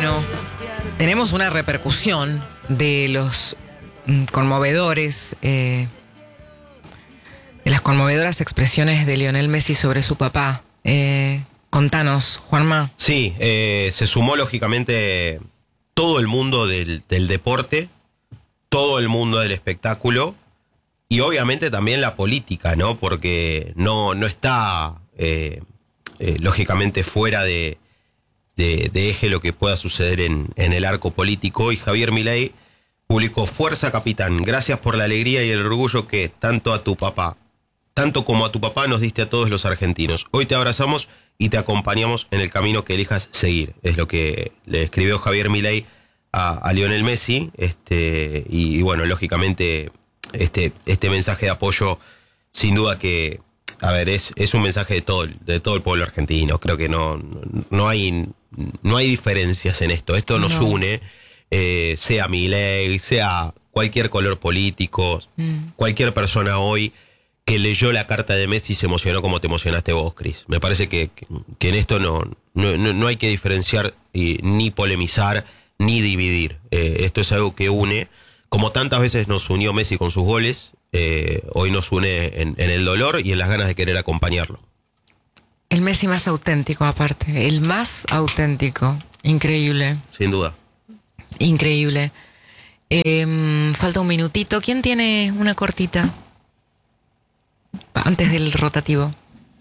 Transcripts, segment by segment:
Bueno, tenemos una repercusión de los conmovedores, de las conmovedoras expresiones de Lionel Messi sobre su papá. Contanos, Juanma. Sí, se sumó lógicamente todo el mundo del deporte, todo el mundo del espectáculo y obviamente también la política, ¿no? Porque no está lógicamente fuera de eje lo que pueda suceder en el arco político. Y Javier Milei publicó: Fuerza, capitán, gracias por la alegría y el orgullo que tanto como a tu papá nos diste a todos los argentinos. Hoy te abrazamos y te acompañamos en el camino que elijas seguir. Es lo que le escribió Javier Milei a Lionel Messi. Y bueno, lógicamente este mensaje de apoyo, sin duda que, a ver, es un mensaje de todo el pueblo argentino. Creo que no hay diferencias en esto. Esto nos une, sea Milei, sea cualquier color político, cualquier persona hoy que leyó la carta de Messi se emocionó como te emocionaste vos, Cris. Me parece que en esto no hay que diferenciar ni polemizar ni dividir. Esto es algo que une, como tantas veces nos unió Messi con sus goles, hoy nos une en el dolor y en las ganas de querer acompañarlo. El Messi más auténtico, aparte, el más auténtico. Increíble. Sin duda. Increíble. Falta un minutito. ¿Quién tiene una cortita? Antes del rotativo.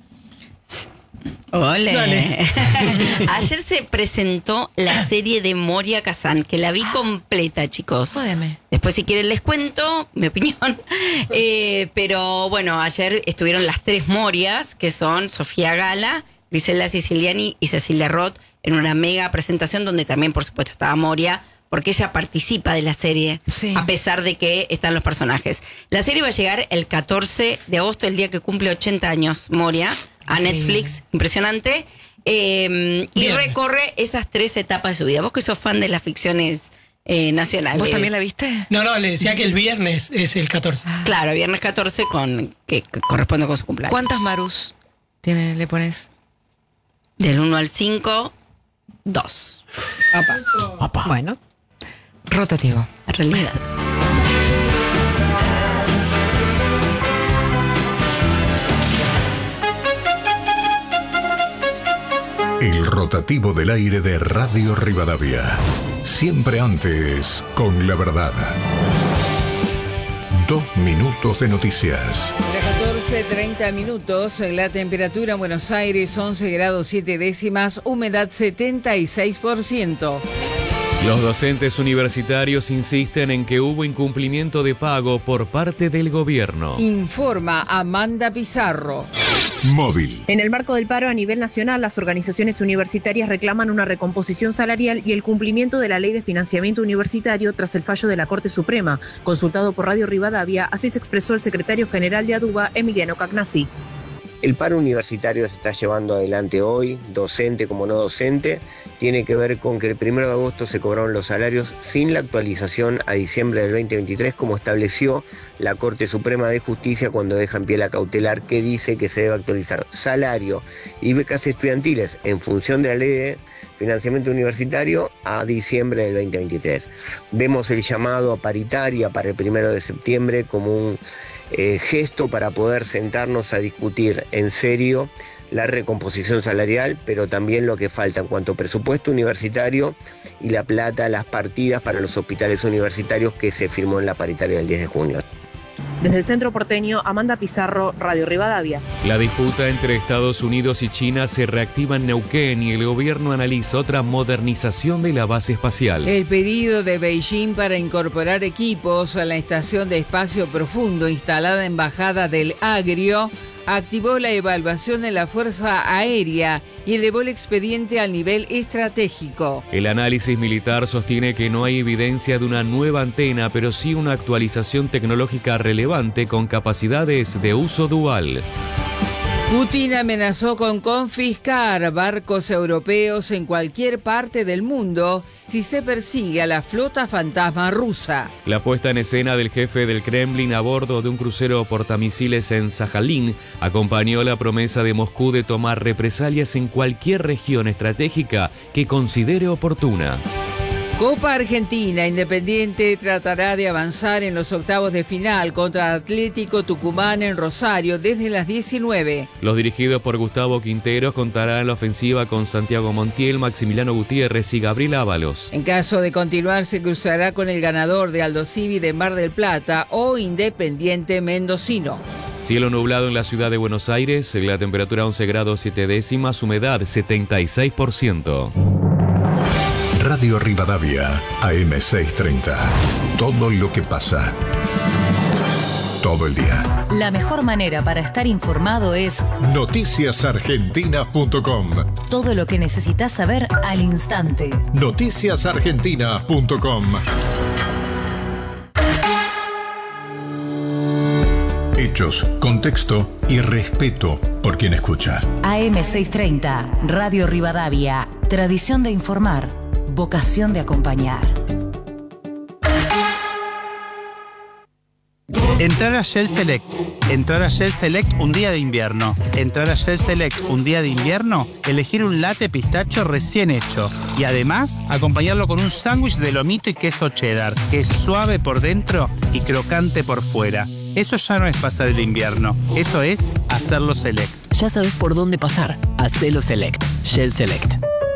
¡Ole! Ayer se presentó la serie de Moria Kazan, que la vi completa, chicos. Jódeme. Después, si quieren, les cuento mi opinión. Pero bueno, ayer estuvieron las 3 Morias, que son Sofía Gala, Griselda Siciliani y Cecilia Roth, en una mega presentación donde también, por supuesto, estaba Moria, porque ella participa de la serie, sí, a pesar de que están los personajes. La serie va a llegar el 14 de agosto, el día que cumple 80 años Moria, a Netflix. Impresionante. Y recorre esas 3 etapas de su vida. Vos que sos fan de las ficciones nacionales. ¿Vos también la viste? No, le decía que el viernes es el 14. Claro, viernes 14 que corresponde con su cumpleaños. ¿Cuántas Marus le pones? Del 1 al 5, 2. Opa. Bueno. Rotativo. En realidad. El rotativo del aire de Radio Rivadavia. Siempre antes con la verdad. 2 minutos de noticias. 14:30 minutos. La temperatura en Buenos Aires 11 grados 7 décimas, humedad 76%. Los docentes universitarios insisten en que hubo incumplimiento de pago por parte del gobierno. Informa Amanda Pizarro. Móvil. En el marco del paro a nivel nacional, las organizaciones universitarias reclaman una recomposición salarial y el cumplimiento de la Ley de Financiamiento Universitario tras el fallo de la Corte Suprema. Consultado por Radio Rivadavia, así se expresó el secretario general de ADUBA, Emiliano Cagnassi. El paro universitario se está llevando adelante hoy, docente como no docente. Tiene que ver con que el 1 de agosto se cobraron los salarios sin la actualización a diciembre del 2023, como estableció la Corte Suprema de Justicia cuando deja en pie la cautelar que dice que se debe actualizar salario y becas estudiantiles en función de la Ley de Financiamiento Universitario a diciembre del 2023. Vemos el llamado a paritaria para el 1 de septiembre como un gesto para poder sentarnos a discutir en serio la recomposición salarial, pero también lo que falta en cuanto a presupuesto universitario y la plata, las partidas para los hospitales universitarios que se firmó en la paritaria del 10 de junio. Desde el centro porteño, Amanda Pizarro, Radio Rivadavia. La disputa entre Estados Unidos y China se reactiva en Neuquén y el gobierno analiza otra modernización de la base espacial. El pedido de Beijing para incorporar equipos a la estación de espacio profundo instalada en Bajada del Agrio activó la evaluación de la Fuerza Aérea y elevó el expediente al nivel estratégico. El análisis militar sostiene que no hay evidencia de una nueva antena, pero sí una actualización tecnológica relevante con capacidades de uso dual. Putin amenazó con confiscar barcos europeos en cualquier parte del mundo si se persigue a la flota fantasma rusa. La puesta en escena del jefe del Kremlin a bordo de un crucero portamisiles en Sajalín acompañó la promesa de Moscú de tomar represalias en cualquier región estratégica que considere oportuna. Copa Argentina, Independiente tratará de avanzar en los octavos de final contra Atlético Tucumán en Rosario desde las 19. Los dirigidos por Gustavo Quinteros contarán en la ofensiva con Santiago Montiel, Maximiliano Gutiérrez y Gabriel Ábalos. En caso de continuar, se cruzará con el ganador de Aldo Civi de Mar del Plata o Independiente Mendocino. Cielo nublado en la ciudad de Buenos Aires, la temperatura 11 grados 7 décimas, humedad 76%. Radio Rivadavia, AM630. Todo lo que pasa. Todo el día. La mejor manera para estar informado es noticiasargentina.com. Todo lo que necesitas saber al instante. Noticiasargentina.com. Hechos, contexto y respeto por quien escucha. AM630, Radio Rivadavia. Tradición de informar, vocación de acompañar. Entrar a Shell Select. Entrar a Shell Select un día de invierno. Entrar a Shell Select un día de invierno, elegir un latte pistacho recién hecho. Y además, acompañarlo con un sándwich de lomito y queso cheddar, que es suave por dentro y crocante por fuera. Eso ya no es pasar el invierno, eso es hacerlo Select. Ya sabes por dónde pasar. Hacelo Select. Shell Select.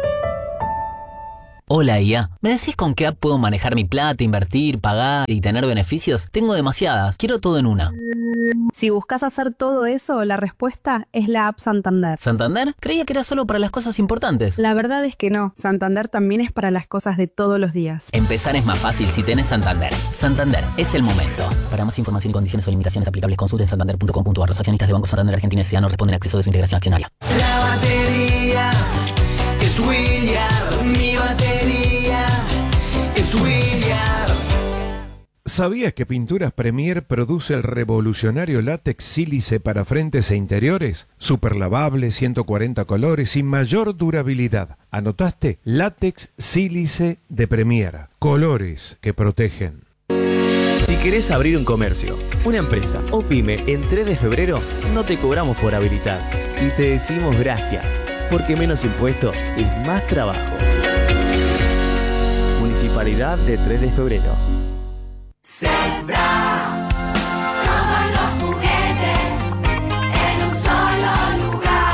Hola IA, ¿me decís con qué app puedo manejar mi plata, invertir, pagar y tener beneficios? Tengo demasiadas, quiero todo en una. Si buscas hacer todo eso, la respuesta es la app Santander. ¿Santander? Creía que era solo para las cosas importantes. La verdad es que no, Santander también es para las cosas de todos los días. Empezar es más fácil si tenés Santander. Santander, es el momento. Para más información y condiciones o limitaciones aplicables, consulten santander.com.ar. Los accionistas de Banco Santander Argentina S.A. no responden a acceso de su integración accionaria. La batería es William, mi batería es William. ¿Sabías que Pinturas Premier produce el revolucionario látex sílice para frentes e interiores? Super lavable, 140 colores y mayor durabilidad. ¿Anotaste? Látex sílice de Premier. Colores que protegen. Si querés abrir un comercio, una empresa o pyme en 3 de febrero, no te cobramos por habilitar. Y te decimos gracias, porque menos impuestos es más trabajo. Municipalidad de 3 de febrero. Sembra todos los juguetes en un solo lugar.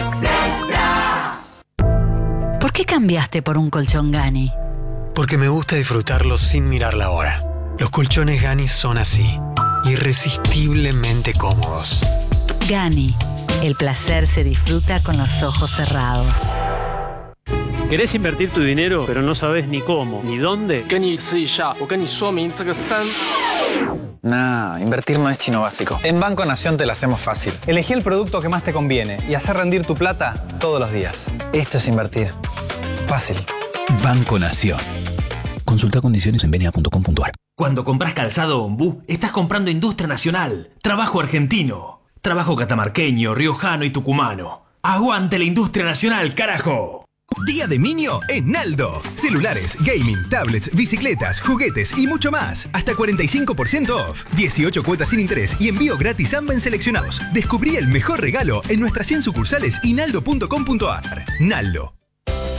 Sembra. ¿Por qué cambiaste por un colchón Gani? Porque me gusta disfrutarlo sin mirar la hora. Los colchones Gani son así, irresistiblemente cómodos. Gani, el placer se disfruta con los ojos cerrados. ¿Querés invertir tu dinero, pero no sabes ni cómo, ni dónde? Nah, invertir no es chino básico. En Banco Nación te lo hacemos fácil. Elegí el producto que más te conviene y hacer rendir tu plata todos los días. Esto es invertir. Fácil. Banco Nación. Consulta condiciones en bna.com.ar. Cuando compras calzado Ombú, estás comprando industria nacional, trabajo argentino, trabajo catamarqueño, riojano y tucumano. ¡Aguante la industria nacional, carajo! Día de Minio en Naldo. Celulares, gaming, tablets, bicicletas, juguetes y mucho más. Hasta 45% off. 18 cuotas sin interés y envío gratis AMBA en seleccionados. Descubrí el mejor regalo en nuestras 100 sucursales y naldo.com.ar. Naldo.